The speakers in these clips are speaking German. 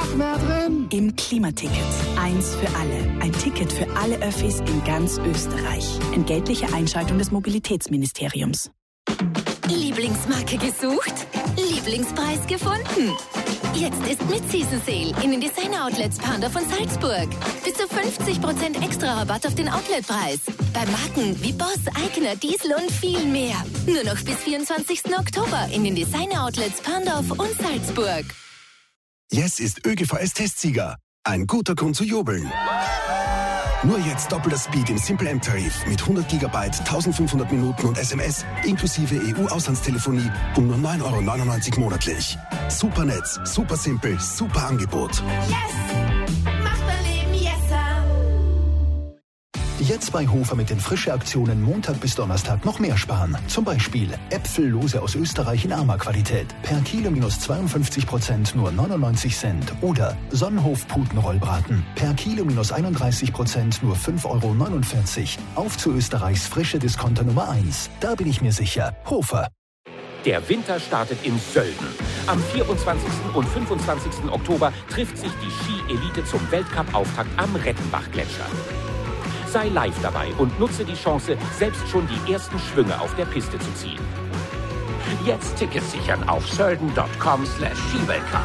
noch mehr drin. Im Klimaticket. Eins für alle. Ein Ticket für alle Öffis in ganz Österreich. Entgeltliche Einschaltung des Mobilitätsministeriums. Lieblingsmarke gesucht? Lieblingspreis gefunden? Jetzt ist mit Season Sale in den Designer-Outlets Panda von Salzburg. Bis zu 50% extra Rabatt auf den Outletpreis. Bei Marken wie Boss, Eigner, Diesel und viel mehr. Nur noch bis 24. Oktober in den Designer-Outlets Pandorf und Salzburg. Yes ist ÖGVS-Testsieger. Ein guter Grund zu jubeln. Nur jetzt doppelter Speed im Simple M-Tarif mit 100 GB, 1500 Minuten und SMS inklusive EU-Auslandstelefonie um nur 9,99 € monatlich. Super Netz, super simpel, super Angebot. Yes! Macht mein Leben yesser! Jetzt bei Hofer mit den Frische-Aktionen Montag bis Donnerstag noch mehr sparen. Zum Beispiel Äpfellose aus Österreich in Arma-Qualität. Per Kilo minus 52% nur 99 Cent. Oder Sonnenhof-Putenrollbraten. Per Kilo minus 31% nur 5,49 €. Auf zu Österreichs frische Discounter Nummer 1. Da bin ich mir sicher. Hofer. Der Winter startet in Sölden. Am 24. und 25. Oktober trifft sich die Ski-Elite zum Weltcup-Auftakt am Rettenbach-Gletscher. Sei live dabei und nutze die Chance, selbst schon die ersten Schwünge auf der Piste zu ziehen. Jetzt Tickets sichern auf sölden.com/Skiweltcup.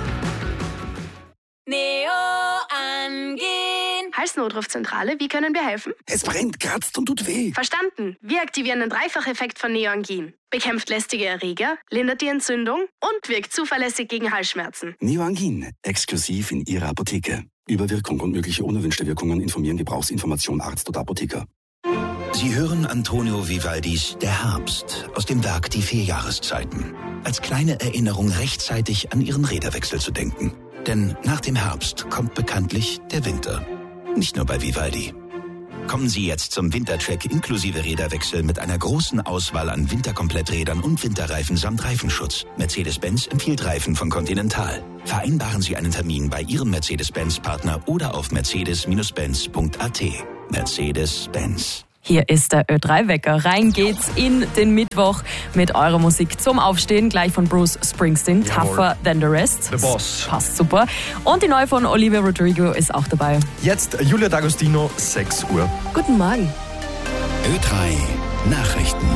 Neo angehen. Halsnotrufzentrale, wie können wir helfen? Es brennt, kratzt und tut weh. Verstanden. Wir aktivieren den Dreifacheffekt von Neoangin. Bekämpft lästige Erreger, lindert die Entzündung und wirkt zuverlässig gegen Halsschmerzen. Neoangin, exklusiv in Ihrer Apotheke. Über Wirkung und mögliche unerwünschte Wirkungen informieren Gebrauchsinformation Arzt oder Apotheker. Sie hören Antonio Vivaldis Der Herbst aus dem Werk Die 4 Jahreszeiten. Als kleine Erinnerung rechtzeitig an Ihren Räderwechsel zu denken. Denn nach dem Herbst kommt bekanntlich der Winter. Nicht nur bei Vivaldi. Kommen Sie jetzt zum Wintercheck inklusive Räderwechsel mit einer großen Auswahl an Winterkompletträdern und Winterreifen samt Reifenschutz. Mercedes-Benz empfiehlt Reifen von Continental. Vereinbaren Sie einen Termin bei Ihrem Mercedes-Benz-Partner oder auf mercedes-benz.at. Mercedes-Benz. Hier ist der Ö3-Wecker. Rein geht's in den Mittwoch mit eurer Musik zum Aufstehen. Gleich von Bruce Springsteen, Tougher Than the Rest. The Boss. Passt super. Und die neue von Olivia Rodrigo ist auch dabei. Jetzt Julia D'Agostino, 6 Uhr. Guten Morgen. Ö3 Nachrichten.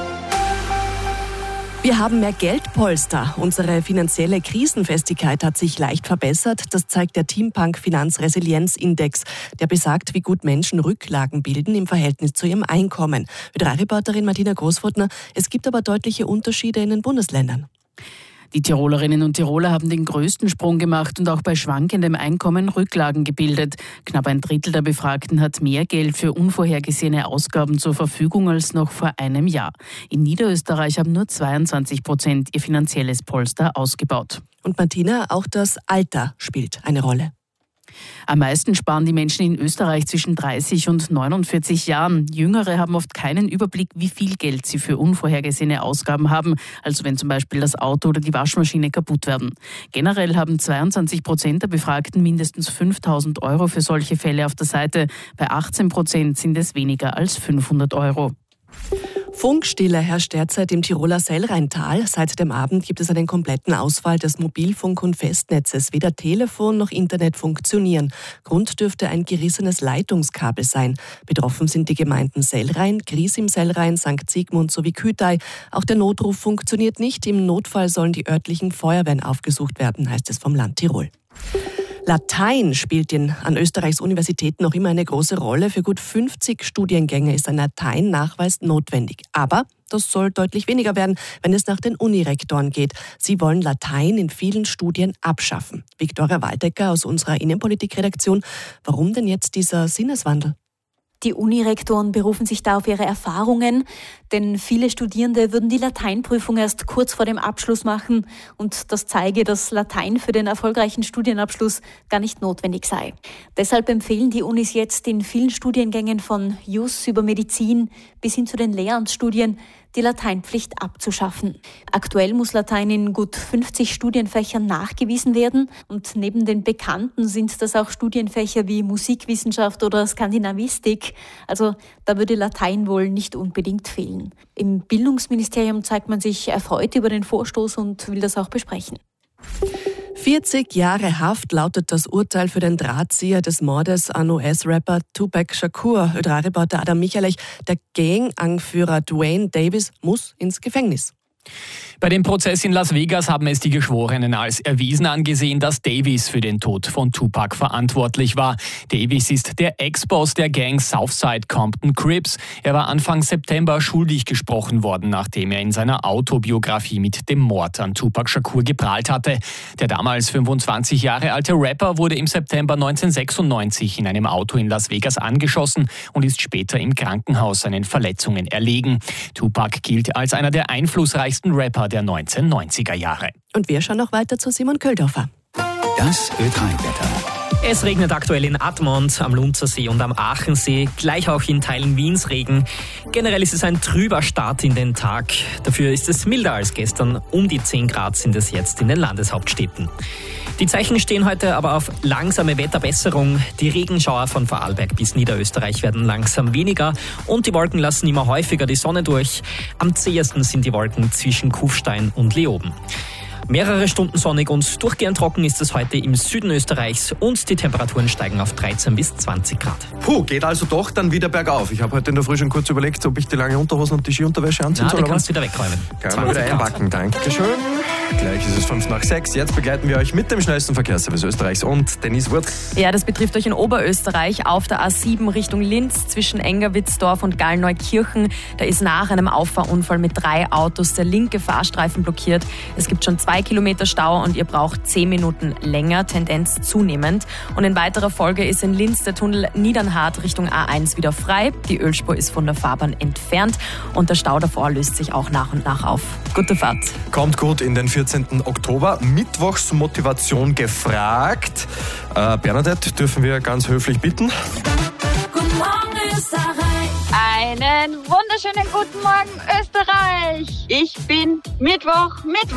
Wir haben mehr Geldpolster. Unsere finanzielle Krisenfestigkeit hat sich leicht verbessert. Das zeigt der Teampunk Finanzresilienzindex. Der besagt, wie gut Menschen Rücklagen bilden im Verhältnis zu ihrem Einkommen. Ö3-Reporterin Martina Großfurtner, es gibt aber deutliche Unterschiede in den Bundesländern. Die Tirolerinnen und Tiroler haben den größten Sprung gemacht und auch bei schwankendem Einkommen Rücklagen gebildet. Knapp ein Drittel der Befragten hat mehr Geld für unvorhergesehene Ausgaben zur Verfügung als noch vor einem Jahr. In Niederösterreich haben nur 22% ihr finanzielles Polster ausgebaut. Und Martina, auch das Alter spielt eine Rolle. Am meisten sparen die Menschen in Österreich zwischen 30 und 49 Jahren. Jüngere haben oft keinen Überblick, wie viel Geld sie für unvorhergesehene Ausgaben haben, also wenn zum Beispiel das Auto oder die Waschmaschine kaputt werden. Generell haben 22% der Befragten mindestens 5.000 € für solche Fälle auf der Seite. Bei 18% sind es weniger als 500 €. Funkstille herrscht derzeit im Tiroler Sellrheintal. Seit dem Abend gibt es einen kompletten Ausfall des Mobilfunk- und Festnetzes. Weder Telefon noch Internet funktionieren. Grund dürfte ein gerissenes Leitungskabel sein. Betroffen sind die Gemeinden Sellrhein, Gries im Sellrhein, St. Sigmund sowie Kütei. Auch der Notruf funktioniert nicht. Im Notfall sollen die örtlichen Feuerwehren aufgesucht werden, heißt es vom Land Tirol. Latein spielt an Österreichs Universitäten noch immer eine große Rolle. Für gut 50 Studiengänge ist ein Lateinnachweis notwendig. Aber das soll deutlich weniger werden, wenn es nach den Unirektoren geht. Sie wollen Latein in vielen Studien abschaffen. Viktoria Waldecker aus unserer Innenpolitikredaktion. Warum denn jetzt dieser Sinneswandel? Die Unirektoren berufen sich da auf ihre Erfahrungen, denn viele Studierende würden die Lateinprüfung erst kurz vor dem Abschluss machen und das zeige, dass Latein für den erfolgreichen Studienabschluss gar nicht notwendig sei. Deshalb empfehlen die Unis jetzt in vielen Studiengängen von Jus über Medizin bis hin zu den Lehramtsstudien die Lateinpflicht abzuschaffen. Aktuell muss Latein in gut 50 Studienfächern nachgewiesen werden und neben den bekannten sind das auch Studienfächer wie Musikwissenschaft oder Skandinavistik. Also da würde Latein wohl nicht unbedingt fehlen. Im Bildungsministerium zeigt man sich erfreut über den Vorstoß und will das auch besprechen. 40 Jahre Haft lautet das Urteil für den Drahtzieher des Mordes an US-Rapper Tupac Shakur. Ö3-Reporter Adam Michalech, der Gang-Anführer Dwayne Davis muss ins Gefängnis. Bei dem Prozess in Las Vegas haben es die Geschworenen als erwiesen angesehen, dass Davis für den Tod von Tupac verantwortlich war. Davis ist der Ex-Boss der Gang Southside Compton Crips. Er war Anfang September schuldig gesprochen worden, nachdem er in seiner Autobiografie mit dem Mord an Tupac Shakur geprahlt hatte. Der damals 25 Jahre alte Rapper wurde im September 1996 in einem Auto in Las Vegas angeschossen und ist später im Krankenhaus seinen Verletzungen erlegen. Tupac gilt als einer der einflussreichsten Rapper der 1990er Jahre. Und wir schauen noch weiter zu Simon Köldorfer. Das Ö3-Wetter. Es regnet aktuell in Admont, am Lunzersee und am Aachensee, gleich auch in Teilen Wiens Regen. Generell ist es ein trüber Start in den Tag. Dafür ist es milder als gestern. Um die 10 Grad sind es jetzt in den Landeshauptstädten. Die Zeichen stehen heute aber auf langsame Wetterbesserung. Die Regenschauer von Vorarlberg bis Niederösterreich werden langsam weniger und die Wolken lassen immer häufiger die Sonne durch. Am zähesten sind die Wolken zwischen Kufstein und Leoben. Mehrere Stunden sonnig und durchgehend trocken ist es heute im Süden Österreichs und die Temperaturen steigen auf 13 bis 20 Grad. Geht also doch dann wieder bergauf. Ich habe heute in der Früh schon kurz überlegt, ob ich die lange Unterhosen und die Skiunterwäsche anziehen soll. Du kannst wieder wegräumen. Kann man wieder einpacken, dankeschön. Gleich ist es 5:05. Jetzt begleiten wir euch mit dem schnellsten Verkehrsservice Österreichs und Denise Wurz. Ja, das betrifft euch in Oberösterreich auf der A7 Richtung Linz zwischen Engerwitzdorf und Gallneukirchen. Da ist nach einem Auffahrunfall mit 3 Autos der linke Fahrstreifen blockiert. Es gibt schon 2 Kilometer Stau und ihr braucht 10 Minuten länger, Tendenz zunehmend. Und in weiterer Folge ist in Linz der Tunnel Niedernhart Richtung A1 wieder frei. Die Ölspur ist von der Fahrbahn entfernt und der Stau davor löst sich auch nach und nach auf. Gute Fahrt. Kommt gut in den 14. Oktober. Mittwochsmotivation gefragt. Bernadette, dürfen wir ganz höflich bitten. Guten Morgen, Österreich. Einen wunderschönen guten Morgen, Österreich. Ich bin Mittwoch.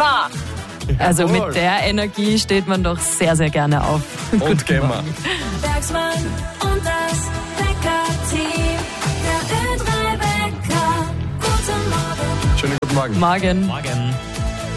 Also mit der Energie steht man doch sehr, sehr gerne auf. Und gehen wir. Bergsmann und das Wecker-Team. Der Ö3-Wecker. Guten Morgen. Schönen guten Morgen. Morgen. Morgen.